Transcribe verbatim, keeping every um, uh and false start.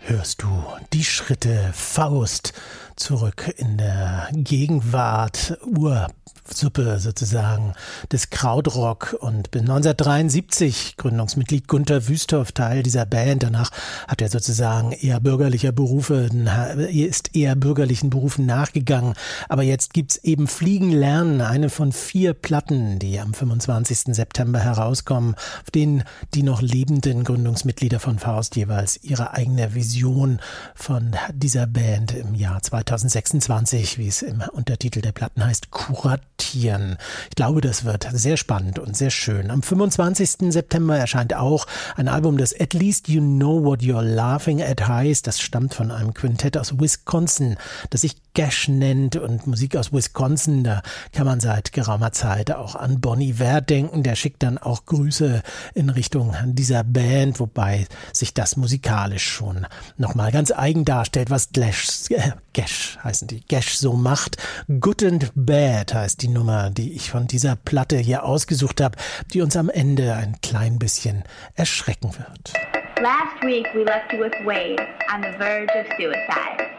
hörst du die Schritte Faust zurück in der Gegenwart, Ursuppe sozusagen des Krautrock, und bin neunzehnhundertdreiundsiebzig Gründungsmitglied Günter Wüsthoff, Teil dieser Band. Danach hat er sozusagen eher bürgerlicher Berufe, ist eher bürgerlichen Berufen nachgegangen. Aber jetzt gibt's eben Fliegen lernen, eine von vier Platten, die am fünfundzwanzigsten September herauskommen, auf denen die noch lebenden Gründungsmitglieder von Faust jeweils ihre eigene Vision von dieser Band im Jahr zweitausendsechsundzwanzig, wie es im Untertitel der Platten heißt, kuratieren. Ich glaube, das wird sehr spannend und sehr schön. Am fünfundzwanzigsten September erscheint auch ein Album, das At Least You Know What You're Laughing At heißt. Das stammt von einem Quintett aus Wisconsin, das sich Gash nennt, und Musik aus Wisconsin, da kann man seit geraumer Zeit auch an Bon Iver denken. Der schickt dann auch Grüße in Richtung dieser Band, wobei sich das musikalisch schon nochmal ganz eigen darstellt, was Gash, äh, Gash heißen die, Gash so macht. Good and Bad heißt die Nummer, die ich von dieser Platte hier ausgesucht habe, die uns am Ende ein klein bisschen erschrecken wird. Last week we left you with Wade on the verge of suicide.